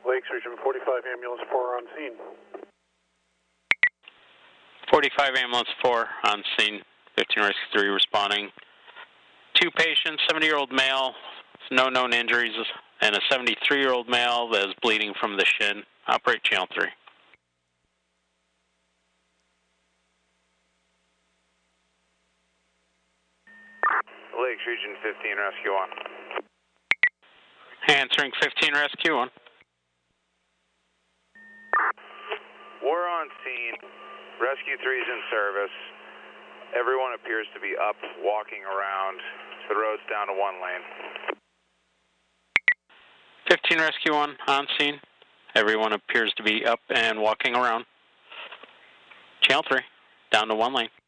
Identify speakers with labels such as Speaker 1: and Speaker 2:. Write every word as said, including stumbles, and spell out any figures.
Speaker 1: Lakes Region forty-five, ambulance four on scene.
Speaker 2: forty-five, ambulance four on scene, fifteen rescue three responding. Two patients, seventy-year-old male, no known injuries, and a seventy-three-year-old male that is bleeding from the shin. Operate channel three.
Speaker 3: Lakes Region fifteen, rescue one.
Speaker 2: Answering fifteen, rescue one.
Speaker 3: We're on scene. Rescue three is in service. Everyone appears to be up, walking around. The road's down to one lane.
Speaker 2: fifteen, rescue one, on scene. Everyone appears to be up and walking around. Channel three, down to one lane.